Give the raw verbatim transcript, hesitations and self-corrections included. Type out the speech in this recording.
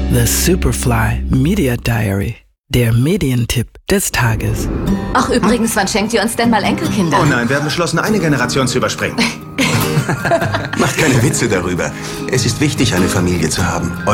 The Superfly Media Diary. Der Medientipp des Tages. Ach, übrigens, wann schenkt ihr uns denn mal Enkelkinder? Oh nein, wir haben beschlossen, eine Generation zu überspringen. Macht keine Witze darüber. Es ist wichtig, eine Familie zu haben.